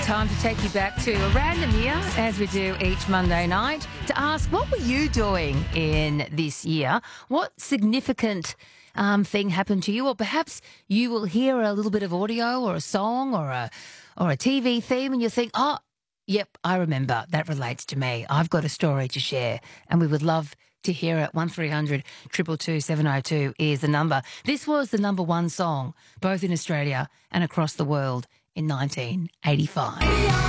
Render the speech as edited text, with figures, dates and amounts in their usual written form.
Time to take you back to a random year, as we do each Monday night, to ask what were you doing in this year? What significant thing happened to you? Or perhaps you will hear a little bit of audio or a song or a TV theme and you think, oh, yep, I remember. That relates to me. I've got a story to share, and we would love to hear it. 1300 222 702 is the number. This was the number one song, both in Australia and across the world in 1985.